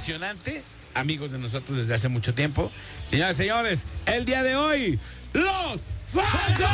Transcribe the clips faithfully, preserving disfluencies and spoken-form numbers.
impresionante, amigos de nosotros desde hace mucho tiempo. Señoras y señores, el día de hoy, los Falcons.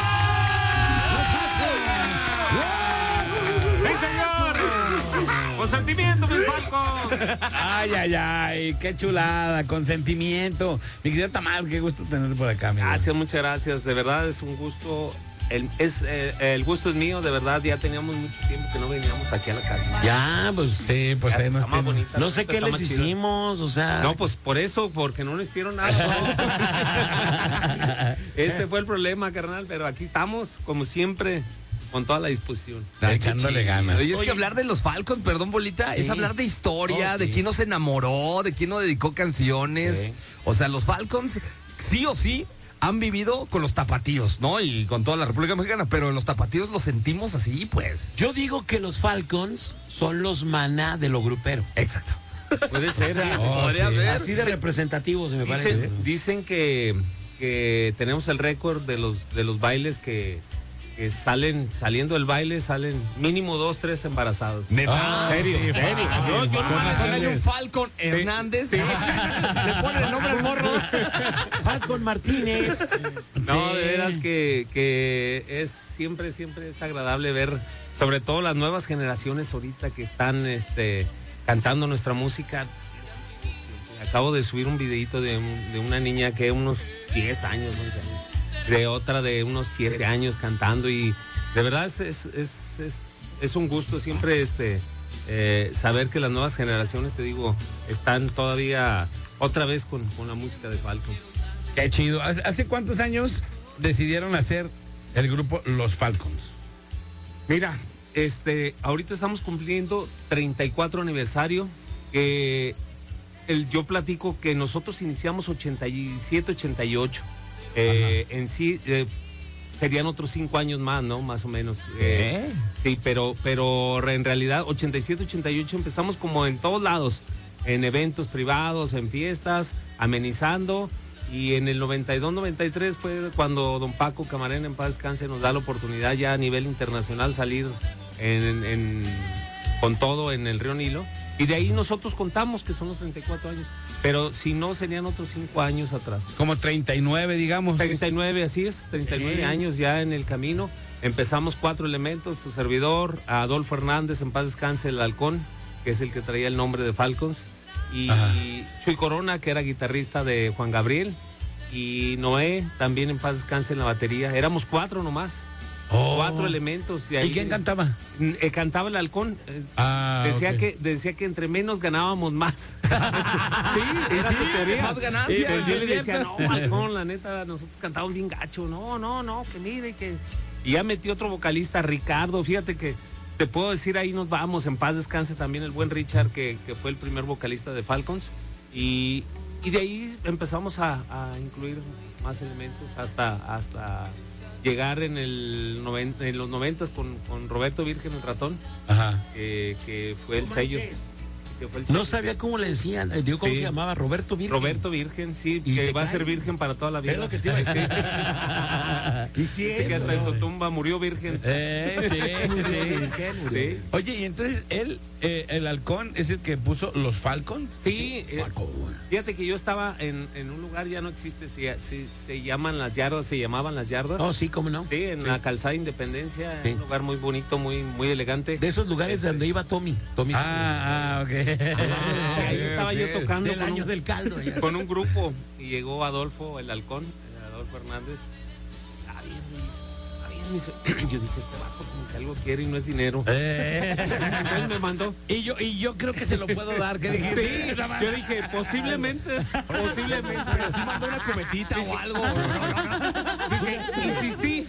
¡Sí, señor! ¡Con sentimiento, mis Falcons! Ay, ay, ay, qué chulada, con sentimiento. Mi querido Tamal, qué gusto tenerte por acá, amigo. Gracias, muchas gracias. De verdad es un gusto. El, es, eh, el gusto es mío, de verdad. Ya teníamos mucho tiempo que no veníamos aquí a la calle. Ya, pues, Sí, pues Ya ahí nos está más tiene. bonita, no sé está qué más les chida. hicimos, o sea. No, pues por eso, porque no nos hicieron nada. Ese fue el problema, carnal, pero aquí estamos, como siempre, con toda la disposición. Echándole ganas. Oye, es Oye. que hablar de los Falcons, perdón, Bolita, Sí. es hablar de historia, Oh, de sí. quién nos enamoró, de quién nos dedicó canciones. Sí. O sea, los Falcons, sí o sí, han vivido con los tapatíos, ¿no? Y con toda la República Mexicana, pero los tapatíos los sentimos así, pues. Yo digo que los Falcons son los maná de lo grupero. Exacto. Puede ser, O sea, ¿eh? oh, podría sí. ser. Así de representativos, me parece. Dicen, dicen que, que tenemos el récord de los, de los bailes que, que salen, saliendo del baile, salen mínimo dos, tres embarazados. Ah, serio, sí, serio. fácil. Yo- yo Con no- razón Hay un Falcon Hernández. sí. Le ponen el nombre al morro. Falcon Martínez. No, Sí. de veras que, que es siempre, siempre es agradable ver, sobre todo las nuevas generaciones ahorita que están este, cantando nuestra música. Acabo de subir un videito de, un- de una niña que unos diez años, once años, de otra de unos siete años cantando, y de verdad es, es, es, es, es un gusto siempre este eh, saber que las nuevas generaciones, te digo, están todavía otra vez con, con la música de Falcons. Qué chido. ¿Hace, hace cuántos años decidieron hacer el grupo Los Falcons? Mira, este, ahorita estamos cumpliendo treinta y cuatro aniversario. Que el, yo platico que nosotros iniciamos ochenta y siete, ochenta y ocho. Eh, en sí eh, serían otros cinco años más, ¿no? Más o menos. Eh, sí, pero, pero en realidad ochenta y siete, ochenta y ocho empezamos como en todos lados, en eventos privados, en fiestas, amenizando. Y en el noventa y dos, noventa y tres fue cuando don Paco Camarena, en paz descanse, nos da la oportunidad ya a nivel internacional salir en, en, con todo en el Río Nilo. Y de ahí nosotros contamos que son los treinta y cuatro años. Pero si no, serían otros cinco años atrás. Como treinta y nueve, digamos. treinta y nueve, así es, treinta y nueve Sí. años ya en el camino. Empezamos cuatro elementos, tu servidor, Adolfo Hernández, en paz descanse, el halcón, que es el que traía el nombre de Falcons. Y Ajá. Chuy Corona, que era guitarrista de Juan Gabriel. Y Noé, también en paz descanse, en la batería. Éramos cuatro nomás. Oh. Cuatro elementos. De ahí, ¿Y quién cantaba? Eh, cantaba el halcón. Eh, Ah, decía, ok. que, decía que entre menos ganábamos más. sí, era su teoría. más ganancias, Y pues yo es le decía, cierto. no, halcón, la neta, nosotros cantábamos bien gacho. No, no, no, que mire, que. Y ya metí otro vocalista, Ricardo. Fíjate que te puedo decir, ahí nos vamos. En paz descanse también el buen Richard, que, que fue el primer vocalista de Falcons. Y, y de ahí empezamos a, a incluir más elementos hasta, hasta llegar en, el noven, en los noventas con, con Roberto Virgen, el ratón, Ajá. eh, que fue el sello. Que fue el No sello. sabía cómo le decían. eh, Digo, ¿cómo Sí. se llamaba? Roberto Virgen. Roberto Virgen, sí, ¿Y que te va a cae? ser virgen para toda la vida. Es lo que te iba a decir. Y sí, Dice que eso, hasta en su ¿no? tumba murió virgen. Eh, sí, sí, sí. Virgen, murió. Sí. Oye, y entonces él, eh, el halcón, es el que puso Los Falcons. Sí, eh, Falcon. fíjate que yo estaba en, en un lugar, ya no existe, se, se, se llaman las yardas, se llamaban las yardas. Oh, sí, cómo no. Sí, en la calzada Independencia, Sí. un lugar muy bonito, muy, muy elegante. De esos lugares Este, donde iba Tommy. Tommy Ah, ah, ok. Y ahí estaba yo tocando del con año un, del caldo. ya. con un grupo y llegó Adolfo, el halcón, eh, Adolfo Hernández. Está bien, me dice, está bien, me dice. Yo dije, este vato como que algo quiere y no es dinero. Eh. Entonces me mandó. Y yo, y yo creo que se lo puedo dar. ¿Qué dijiste? Sí, yo dije, posiblemente, posiblemente. Pero sí mandó una cometita o algo. Dije, y si sí.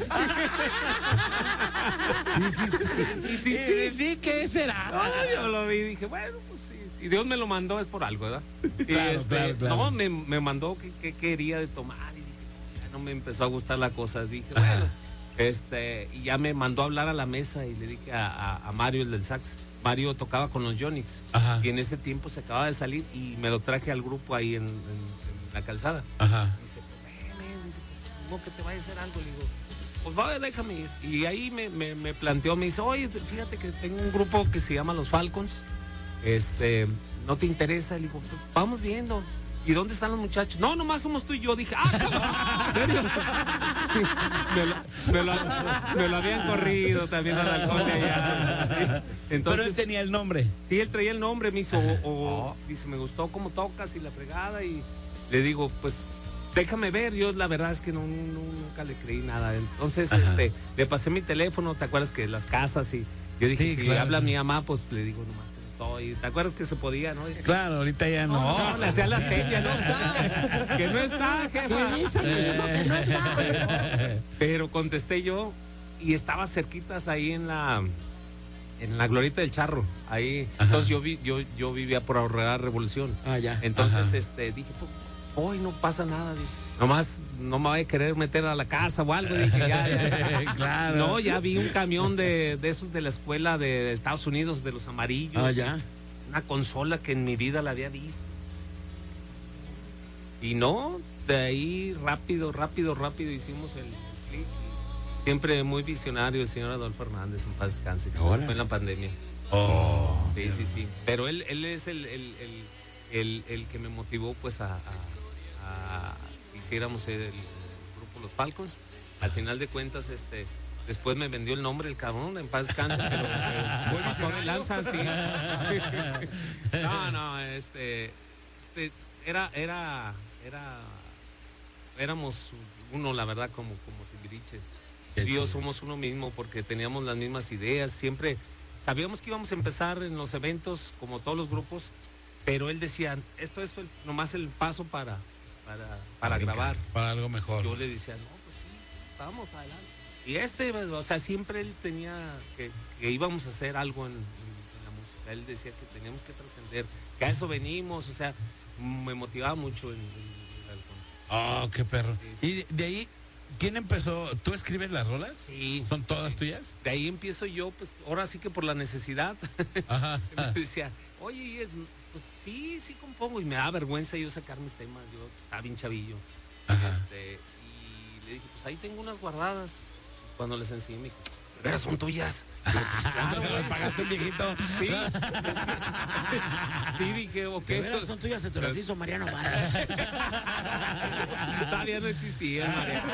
Y sí, sí. Y si Y sí. sí, ¿qué será? No, yo lo vi y dije, bueno, pues sí, si Dios me lo mandó es por algo, ¿verdad? Y Claro, este, claro, claro. no, me, me mandó que, que quería de tomar y dije, no, ya no me empezó a gustar la cosa. Dije, Ajá. bueno, este, y ya me mandó a hablar a la mesa y le dije a, a, a Mario, el del sax. Mario tocaba con los Yonix Ajá. y en ese tiempo se acaba de salir y me lo traje al grupo ahí en, en- en la calzada. Ajá. Me dice, pues déjame, dice, pues no que te vaya a hacer algo. Le digo, pues va, déjame ir. Y ahí me, me, me planteó, me dice, oye, fíjate que tengo un grupo que se llama Los Falcons. Este, ¿no te interesa? Le digo, vamos viendo. ¿Y dónde están los muchachos? No, nomás somos tú y yo. Dije, ah, cabrón, ¿en serio? Sí, me, lo, me, lo, me lo habían corrido también al halcón de allá. Sí. Entonces, pero él tenía el nombre. Sí, él traía el nombre, me hizo, o, o dice, me gustó cómo tocas y la fregada, y le digo, pues, déjame ver. Yo la verdad es que no, no, nunca le creí nada. Entonces, Ajá. este, le pasé mi teléfono, ¿te acuerdas que las casas? Y yo dije, sí, si claro. habla mi mamá, pues le digo nomás que no estoy. ¿Te acuerdas que se podía, no? Claro, ahorita ya no. No, no le hacía la seña, no está. Que no está, jefa. Que no está. Pero contesté yo y estaba cerquitas ahí en la en la Glorieta del Charro, ahí. Ajá. Entonces yo vi, yo yo vivía por Ahorrera Revolución. Ah, ya. Entonces, Ajá. este, dije, pues, hoy no pasa nada, dije. Nomás no me voy a querer meter a la casa o algo, dije, ya, ya, ya. Claro. No, ya vi un camión de, de esos de la escuela de Estados Unidos, de los amarillos. Ah, ya. Una consola que en mi vida la había visto. Y no, de ahí rápido, rápido, rápido hicimos el, el clic. Siempre muy visionario el señor Adolfo Hernández, en paz descanse, que fue en la pandemia. Oh. Sí, sí, sí. Pero él, él es el, el, el, el, el que me motivó pues a, a, a hiciéramos el, el grupo Los Falcons. Al final de cuentas, este, después me vendió el nombre el cabrón, en paz descanse, pero pues, pasó de lanza, sí. No, no, este, era, era, era, éramos uno, la verdad, como, como Timbiriche. Y yo somos uno mismo porque teníamos las mismas ideas, siempre sabíamos que íbamos a empezar en los eventos, como todos los grupos, pero él decía, esto es el, nomás el paso para... para, para grabar. Para algo mejor. Yo le decía, no, pues sí, sí, vamos para adelante. Y este, o sea, siempre él tenía que, que íbamos a hacer algo en, en, en la música. Él decía que teníamos que trascender, que a eso venimos, o sea, me motivaba mucho en, en el halcón. Oh, qué perro. Sí, sí. Y de ahí, ¿quién empezó? ¿Tú escribes las rolas? Sí. ¿Son todas sí. tuyas? De ahí empiezo yo, pues, ahora sí que por la necesidad. Ajá. Me decía, oye, pues sí, sí compongo, y me da vergüenza yo sacar mis temas, yo pues, estaba bien chavillo. Ajá. Este, y le dije, pues ahí tengo unas guardadas. Y cuando les enseñé, me dijo, ¿de veras son tuyas? Y yo, pues, claro, ¿se las pagaste un viejito? Sí. Sí, dije, ok. ¿De veras son tuyas? Se te las hizo Mariano Vargas. Todavía no existía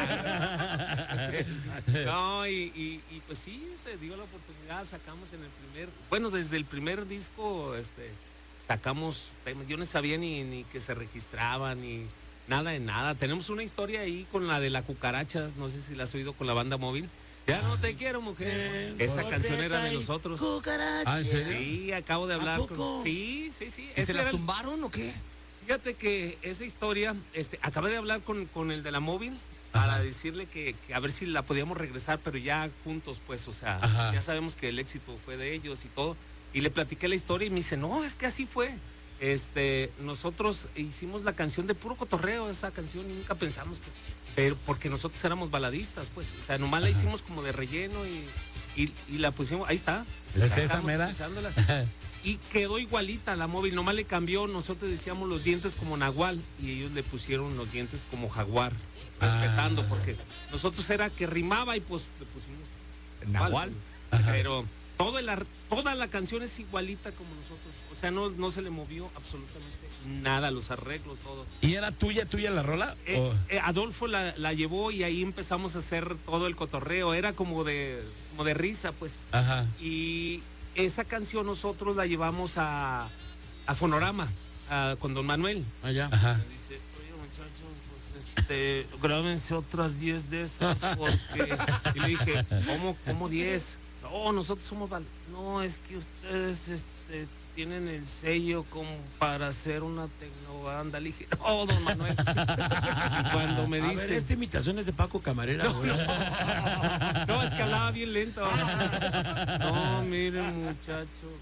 Mariano. No, y, y, y pues sí, se dio la oportunidad, sacamos en el primer, bueno, desde el primer disco, este, sacamos temas, yo no sabía ni, ni que se registraban, ni nada de nada. Tenemos una historia ahí con la de la cucaracha, no sé si la has oído con la banda móvil. Ya no te quiero, mujer. Esa canción era de nosotros. Cucaracha. Ah, ¿en serio? Sí, acabo de hablar ¿A poco? con... Sí, sí, sí. ¿Y Ese se las era el- tumbaron o qué? Fíjate que esa historia, este, acabé de hablar con, con el de la móvil para Ajá. decirle que, que a ver si la podíamos regresar, pero ya juntos, pues, o sea, Ajá. ya sabemos que el éxito fue de ellos y todo. Y le platiqué la historia y me dice, no, es que así fue. Este, nosotros hicimos la canción de puro cotorreo, esa canción, y nunca pensamos que, pero porque nosotros éramos baladistas, pues, o sea, nomás la hicimos como de relleno y, y, y la pusimos, ahí está. ¿Es esa Estamos mera? escuchándola. Y quedó igualita la móvil, nomás le cambió, nosotros decíamos los dientes como nahual y ellos le pusieron los dientes como jaguar, respetando, Ah. porque nosotros era que rimaba y pues le pusimos Nahual. pero toda la, toda la canción es igualita como nosotros, o sea, no, no se le movió absolutamente nada, los arreglos, todo. ¿Y era tuya, tuya la rola? Eh, ¿O? eh, Adolfo la, la llevó y ahí empezamos a hacer todo el cotorreo, era como de, como de risa, pues. Ajá. Y esa canción nosotros la llevamos a, a Fonorama, a- con Don Manuel. Allá. Ajá. Me dice, oye muchachos, pues este, grábense otras diez de esas porque... Y le dije, ¿cómo, cómo diez? No, nosotros somos... val- No, es que ustedes este, tienen el sello como para hacer una tecnobanda. Le dije, no, Don Manuel. Y cuando me A dice... ver, esta imitación es de Paco Camarera, güey. No, es que hablaba bien lento. No, miren, muchachos.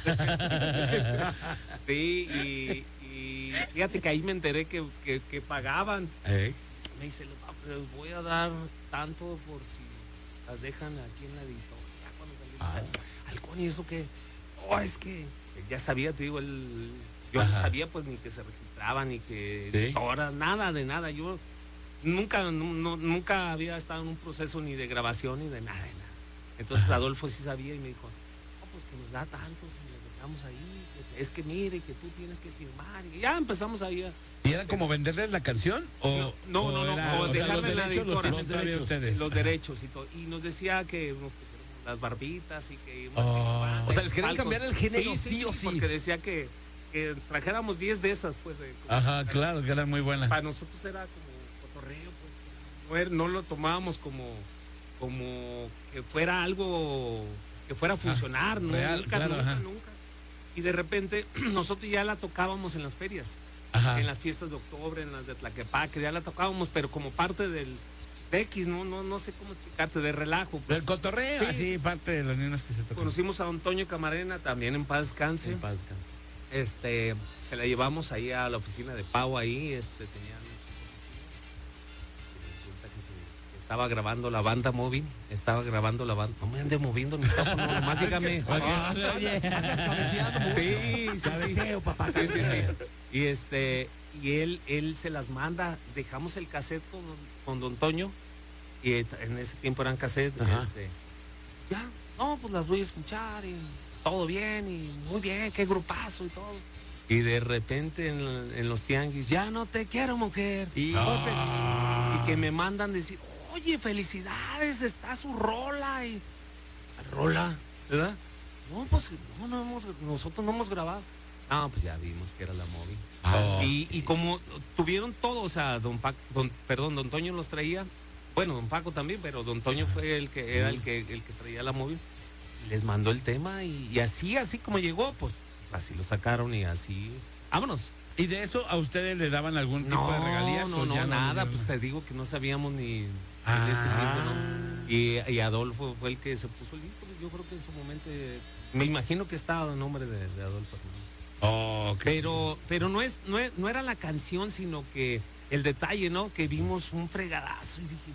Sí, y, y fíjate que ahí me enteré que, que, que pagaban. Eh, Me dice, les va- les voy a dar tanto por si las dejan aquí en la editorial. Ya cuando salí, Ah. Halcón, ¿y eso qué? Oh, es que ya sabía, te digo, el, yo no Ajá. sabía pues ni que se registraban, ni que Sí. editoras, nada de nada. Yo nunca, no- no- nunca había estado en un proceso ni de grabación ni de nada, de nada. Entonces Adolfo sí sabía y me dijo, no, pues que nos da tanto si les estamos ahí, que- es que mire, que tú tienes que firmar. Y ya empezamos ahí a... ¿Y era como venderles la canción? O, No, no, o no, no, era- o o sea, dejarle los la derechos los editora. tienen todavía ustedes. Los derechos y todo. Y nos decía que nos pusiéramos las barbitas y que... Oh. O sea, les querían Algo. cambiar el género sí o sí. Porque decía que, que trajéramos diez de esas, pues. de- Ajá, claro, que era muy buena. Para nosotros era como cotorreo, pues. No, era- no lo tomábamos como, como que fuera algo que fuera a funcionar, ¿no? real, nunca, claro, nunca, ajá. nunca. Y de repente nosotros ya la tocábamos en las ferias, Ajá. en las fiestas de octubre, en las de Tlaquepaque, ya la tocábamos, pero como parte del de X, ¿no? No, no sé cómo explicarte, de relajo. Pues. El cotorreo, Sí, así, sí, sí. parte de los niños que se tocan. Conocimos a don Toño Camarena, también en paz descanse. En paz descanse. Este, se la llevamos ahí a la oficina de Pau ahí, este, tenían y resulta que se estaba grabando la banda móvil, estaba grabando la banda, no me ande moviendo el micrófono, nomás dígame. Oye, Sí, sí, sí. Cabeceo, papá, Sí, sí, sí. cabeceo. Y este, y él, él se las manda, dejamos el cassette con, con don Toño, y en ese tiempo eran cassette, Ajá. este, ya, no, pues las voy a escuchar y todo bien, y muy bien, qué grupazo y todo. Y de repente en, en los tianguis, ya no te quiero, mujer. Y- No te- y que me mandan decir, oye, felicidades, está su rola. Y, rola, ¿verdad? No, pues no, no hemos, nosotros no hemos grabado. No, pues ya vimos que era la móvil. Oh. Y, y como tuvieron todo, o sea, don Paco, don, perdón, don Toño los traía, bueno, don Paco también, pero don Toño fue el que era el que el que traía la móvil. Les mandó el tema y, y así, así como llegó, pues así lo sacaron y así, vámonos. ¿Y de eso a ustedes le daban algún tipo de regalías? No, o no, ya nada, dieron pues te digo que no sabíamos ni en Ah. ese tiempo, ¿no? Y, y Adolfo fue el que se puso listo, yo creo que en su momento, eh, me imagino que estaba el nombre de, de Adolfo Hernández. Oh, ok. Pero, pero no es, no es- no era la canción, sino que el detalle, ¿no? Que vimos un fregadazo y dije,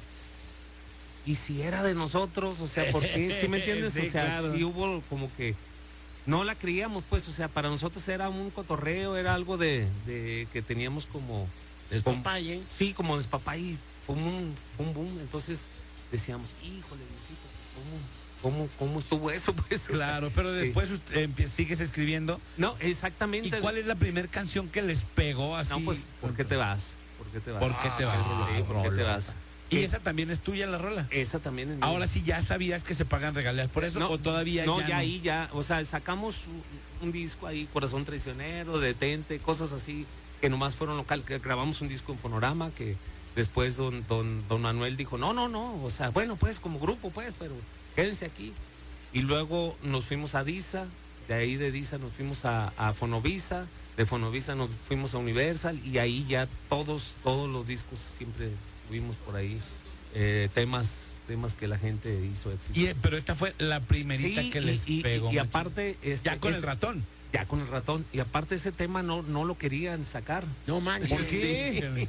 ¿y si era de nosotros? O sea, ¿por qué? ¿Sí me entiendes? Sí, o sea, claro. sí hubo como que no la creíamos, pues, o sea, para nosotros era un cotorreo, era algo de, de que teníamos como, Despapalle. sí, como despapay, y fue un, fue un boom. Entonces decíamos, híjole, Diosito, ¿cómo, cómo, cómo estuvo eso? Pues, o sea, Claro, pero sí. después usted empie- sigues escribiendo. No, ¿Y exactamente. cuál es la primera canción que les pegó así? No, pues, ¿por qué te vas? ¿Por qué te vas? ¿Por qué te vas? Sí, ¿por qué te vas? ¿Y esa también es tuya la rola? Esa también es mía. Ahora sí ya sabías que se pagan regalías por eso, no, o todavía no, ya ya no? ahí ya, o sea, sacamos un, un disco ahí, Corazón Traicionero, Detente, cosas así que nomás fueron local, que grabamos un disco en Fonorama que después don, don, don Manuel dijo, no, no, no, o sea, bueno, pues como grupo, pues, pero quédense aquí. Y luego nos fuimos a Disa, de ahí de Disa nos fuimos a, a Fonovisa, de Fonovisa nos fuimos a Universal y ahí ya todos, todos los discos siempre tuvimos por ahí eh, temas, temas que la gente hizo éxito. Y, eh, pero esta fue la primerita Sí, que y- les y, pegó. y machín. aparte este, ya con es- el ratón. ya con el ratón y aparte ese tema no no lo querían sacar. No manches. ¿Por qué?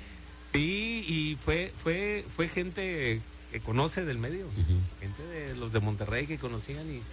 Sí, y fue fue fue gente que conoce del medio, gente de los de Monterrey que conocían y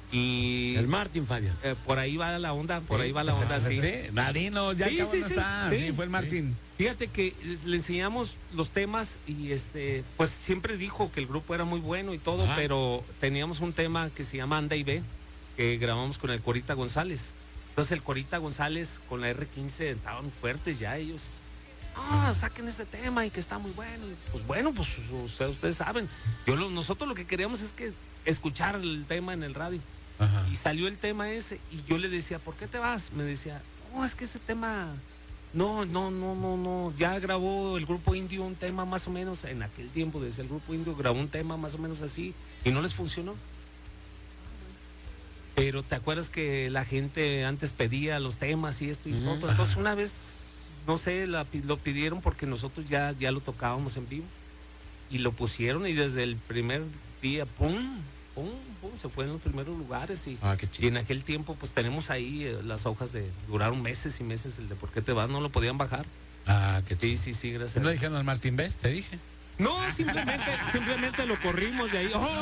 y El Martín, Fabián. eh, por ahí va la onda, por Sí. ahí va la onda, sí. Sí, Nadino, ya Sí, acabó, sí, no sí, está. sí, Sí, fue el Martín. Fíjate que les- le enseñamos los temas y este, pues siempre dijo que el grupo era muy bueno y todo, Ajá. pero teníamos un tema que se llama Anda y Ve, que grabamos con el Corita González. Entonces el Corita González con la erre quince estaban fuertes ya ellos. Ah, saquen ese tema y que está muy bueno. Y, pues bueno, pues o sea, ustedes saben. Yo lo- nosotros lo que queríamos es que escuchar el tema en el radio. Ajá. Y salió el tema ese y yo le decía, ¿por qué te vas? Me decía, no, es que ese tema, no, no, no, no, no, ya grabó el grupo indio un tema más o menos, en aquel tiempo desde el grupo indio grabó un tema más o menos así y no les funcionó. Pero te acuerdas que la gente antes pedía los temas y esto y esto, otro? Entonces una vez, no sé, la pi- lo pidieron porque nosotros ya, ya lo tocábamos en vivo y lo pusieron y desde el primer día, pum, pum, pum, se fue en los primeros lugares y, Ah, qué y chido. en aquel tiempo pues tenemos ahí eh, las hojas de, duraron meses y meses el de por qué te vas, no lo podían bajar. Ah, qué Sí, chido. sí, sí, gracias. No dijeron al Martín Best, te dije. No, simplemente, simplemente lo corrimos de ahí. Oh,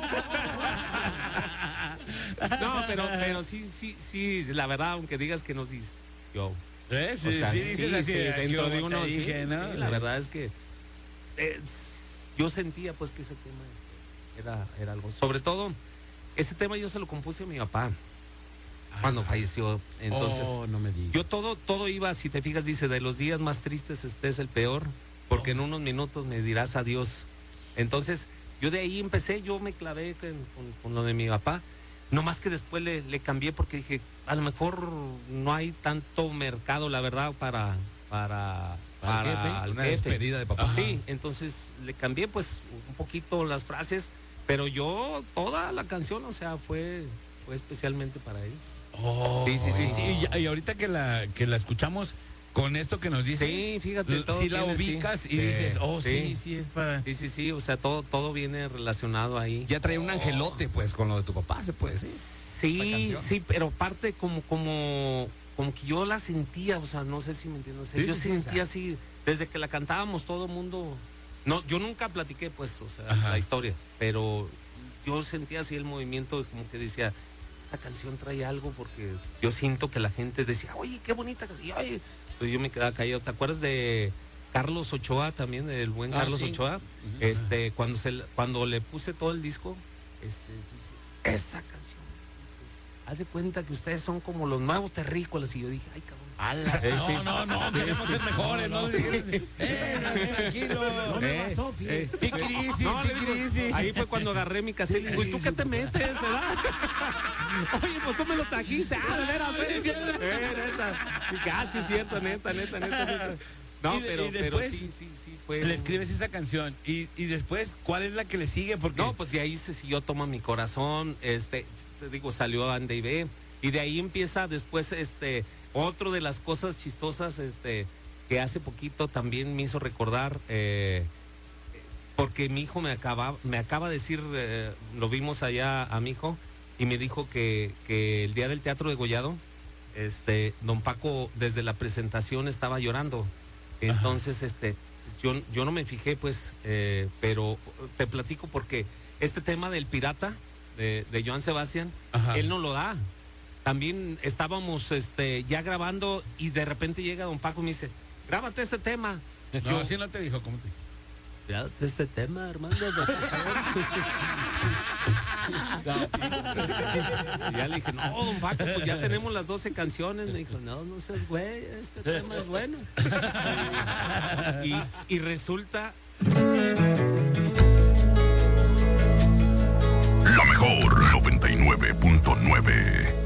qué- no, pero, pero sí, sí, sí, la verdad, aunque digas que nos dices, yo. ¿Eh? Sí, O sea, sí, dices así, dentro yo de te uno, sí, dije, sí, ¿no? la verdad es que eh, s- yo sentía pues que ese tema este, era, era algo. Sobre todo, ese tema yo se lo compuse a mi papá. cuando falleció. Entonces, Oh, no me digas. yo todo, todo iba, si te fijas, dice, de los días más tristes este es el peor, porque Oh. en unos minutos me dirás adiós. Entonces, yo de ahí empecé, yo me clavé con, con- con lo de mi papá, no más que después le, le cambié porque dije, a lo mejor no hay tanto mercado, la verdad, para... para ¿Para el jefe? al Una jefe. despedida de papá. Sí, entonces le cambié pues un poquito las frases, pero yo toda la canción, o sea, fue, fue especialmente para él. Oh, Sí, sí, sí. Y, y ahorita que la, que la escuchamos con esto que nos dices, Sí, fíjate, l- todo sí la tiene, sí. ubicas y Sí, dices, oh, sí, sí. sí, es para... Sí, sí, sí, o sea, todo, todo viene relacionado ahí. Ya traía un angelote, pues, con lo de tu papá, se puede decir. Sí, Esta canción. sí, pero parte como, como, como que yo la sentía, o sea, no sé si me entiendes, o sea, Sí, yo sí, sí, sentía o sea. así, desde que la cantábamos todo el mundo, no, yo nunca platiqué, pues, o sea, Ajá. la historia, pero yo sentía así el movimiento, como que decía, esta canción trae algo, porque yo siento que la gente decía, oye, qué bonita canción, oye, pues yo me quedaba callado. ¿Te acuerdas de Carlos Ochoa también, del buen Ah, Carlos sí. Ochoa? Este, cuando se, cuando le puse todo el disco, este, dice, esa canción, dice, haz de cuenta que ustedes son como los nuevos terrícolas, y yo dije, ay, cabrón. Ala. Eh, sí. No, no, no, queremos ser mejores, ¿no? Eh, tranquilo. No me Eh, vas, Sofi. eh, Qué crisis, No, qué le digo, crisis. ahí fue cuando agarré mi cassette y digo, ¿y tú qué te metes, verdad? Oye, pues tú me lo trajiste. Ah, de veras, pues. Eh, neta. Y dije, ah, sí, es cierto, neta, neta, neta, neta. No, Y de- pero, y pero después sí, sí, sí, fue. Le escribes esa canción y, y después, ¿cuál es la que le sigue? Porque No, pues de ahí se siguió Toma mi corazón, este, te digo, salió Ande y Ve, y de ahí empieza después, este, otro de las cosas chistosas, este, que hace poquito también me hizo recordar, eh, porque mi hijo me acaba, me acaba de decir, eh, lo vimos allá a mi hijo, y me dijo que, que el día del Teatro de Gollado, este, don Paco desde la presentación estaba llorando. Entonces, este, yo, yo no me fijé, pues, eh, pero te platico porque este tema del pirata de, de Joan Sebastián, Ajá. él no lo da. También estábamos este, ya grabando y de repente llega don Paco y me dice, grábate este tema. no, Yo, así no te dijo, ¿cómo te dijo? grábate este tema, Armando. por favor". Y ya le dije, no, don Paco, pues ya tenemos las doce canciones. Me dijo, no, no seas güey, este tema es bueno. Y, y resulta... La mejor noventa y nueve punto nueve.